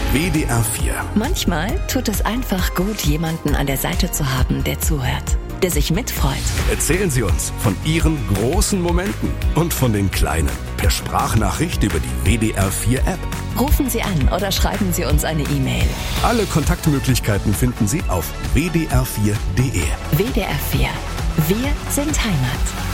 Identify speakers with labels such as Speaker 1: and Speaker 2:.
Speaker 1: WDR 4.
Speaker 2: Manchmal tut es einfach gut, jemanden an der Seite zu haben, der zuhört, der sich mitfreut.
Speaker 1: Erzählen Sie uns von Ihren großen Momenten und von den kleinen. Per Sprachnachricht über die WDR 4 App.
Speaker 2: Rufen Sie an oder schreiben Sie uns eine E-Mail.
Speaker 1: Alle Kontaktmöglichkeiten finden Sie auf wdr4.de.
Speaker 2: WDR 4. Wir sind Heimat.